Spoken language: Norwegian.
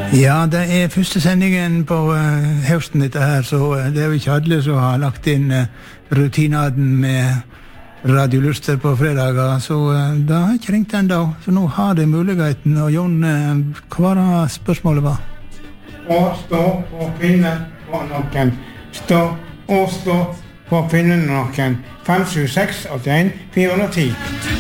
Ja, det første sendingen på høsten dette her, så det jo ikke alle som har lagt inn rutinaden med radioluster på fredager, så det har ikke ringt enda, så nå har det muligheten. Og Jon, hva var spørsmålet var? Å stå på pinnen på noen. Stå på pinnen på noen. 576 81 410.